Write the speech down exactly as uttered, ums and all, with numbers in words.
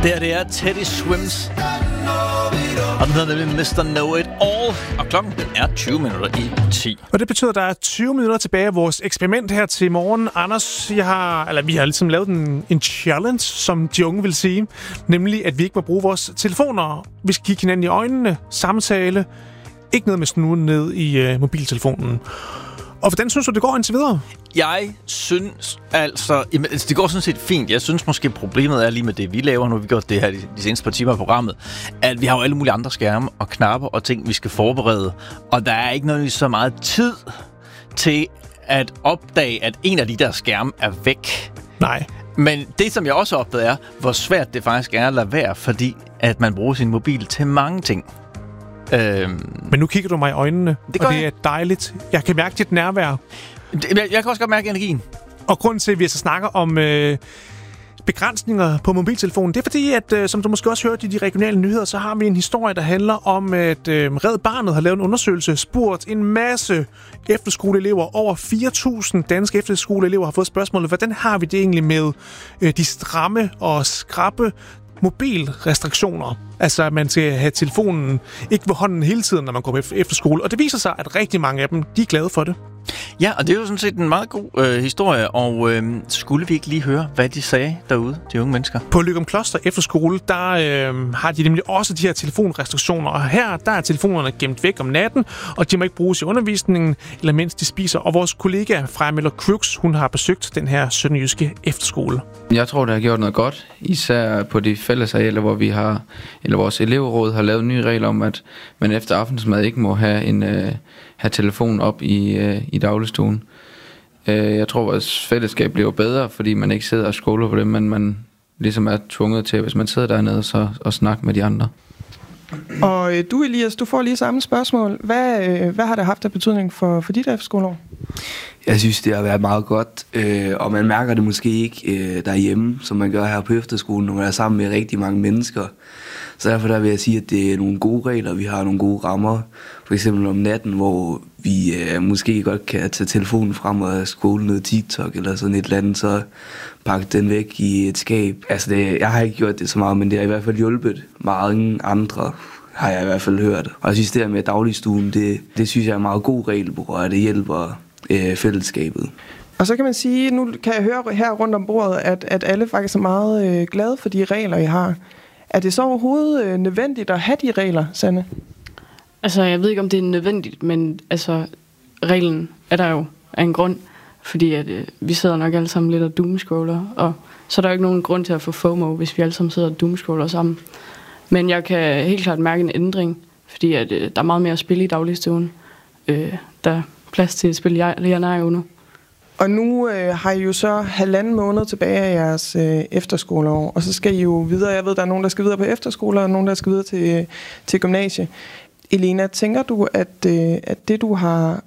Der det er Teddy Swims. Og den hedder nemlig mister Know It All. Og klokken den er tyve minutter i ti. Og det betyder, at der er tyve minutter tilbage af vores eksperiment her til morgen. Anders, jeg har, eller vi har ligesom lavet en, en challenge, som de unge vil sige. Nemlig, at vi ikke må bruge vores telefoner. Vi skal kigge hinanden i øjnene, samtale. Ikke ned med snuden ned i uh, mobiltelefonen. Og hvordan synes du, det går indtil videre? Jeg synes altså... Jamen, det går sådan set fint. Jeg synes måske, problemet er lige med det, vi laver nu. Vi gør det her de, de seneste par timer af programmet. At vi har jo alle mulige andre skærme og knapper og ting, vi skal forberede. Og der er ikke noget så meget tid til at opdage, at en af de der skærme er væk. Nej. Men det, som jeg også opdagede, er, hvor svært det faktisk er at lade være, fordi at man bruger sin mobil til mange ting. Øhm, Men nu kigger du mig i øjnene, det og det jeg. er dejligt. Jeg kan mærke dit nærvær. Jeg, jeg kan også godt mærke energien. Og grunden til, at vi så snakker om øh, begrænsninger på mobiltelefonen, det er fordi, at øh, som du måske også hørte i de regionale nyheder, så har vi en historie, der handler om, at øh, Red Barnet har lavet en undersøgelse, spurgt en masse efterskoleelever. Over fire tusind danske efterskoleelever har fået spørgsmålet, hvordan har vi det egentlig med øh, de stramme og skrappe mobilrestriktioner. Altså, at man skal have telefonen ikke ved hånden hele tiden, når man går på efterskole. Og det viser sig, at rigtig mange af dem, de er glade for det. Ja, og det er jo sådan set en meget god øh, historie, og øh, skulle vi ikke lige høre, hvad de sagde derude, de unge mennesker? På Løgumkloster Efterskole, der øh, har de nemlig også de her telefonrestriktioner, og her, der er telefonerne gemt væk om natten, og de må ikke bruges i undervisningen, eller mens de spiser. Og vores kollega Freja Møller Crooks, hun har besøgt den her sønderjyske efterskole. Jeg tror, det har gjort noget godt, især på de fællesarealer, hvor vi har, eller vores elevråd har lavet nye regler om, at man efter aftensmad ikke må have en øh, have telefon op i, øh, i dagligstuen. Øh, jeg tror, vores fællesskab bliver bedre, fordi man ikke sidder og skåler på det, men man ligesom er tvunget til, hvis man sidder dernede, så at snakke med de andre. Og øh, du, Elias, du får lige samme spørgsmål. Hvad, øh, hvad har det haft af betydning for, for dit efterskoleår? Jeg synes, det har været meget godt, øh, og man mærker det måske ikke øh, derhjemme, som man gør her på efterskolen, når man er sammen med rigtig mange mennesker. Så derfor der vil jeg sige, at det er nogle gode regler, vi har nogle gode rammer. For eksempel om natten, hvor vi øh, måske godt kan tage telefonen frem og skåle noget TikTok eller sådan et eller andet, så pakke den væk i et skab. Altså, det, jeg har ikke gjort det så meget, men det har i hvert fald hjulpet mange andre, har jeg i hvert fald hørt. Og jeg synes, det her med dagligstuen, det, det synes jeg er en meget god regel, hvor det hjælper øh, fællesskabet. Og så kan man sige, nu kan jeg høre her rundt om bordet, at, at alle faktisk er meget øh, glade for de regler, I har. Er det så overhovedet øh, nødvendigt at have de regler, Sanne? Altså, jeg ved ikke, om det er nødvendigt, men altså, reglen er der jo af en grund, fordi at, øh, vi sidder nok alle sammen lidt og doomscroller, og så er der jo ikke nogen grund til at få FOMO, hvis vi alle sammen sidder og doomscroller sammen. Men jeg kan helt klart mærke en ændring, fordi at, øh, der er meget mere at spille i dagligstuen. Øh, der er plads til at spille Rihanna nu. Og nu øh, har I jo så halvanden måned tilbage af jeres øh, efterskoleår, og så skal I jo videre. Jeg ved, der er nogen, der skal videre på efterskoler, og nogen, der skal videre til, til gymnasie. Elena, tænker du, at, øh, at det, du har,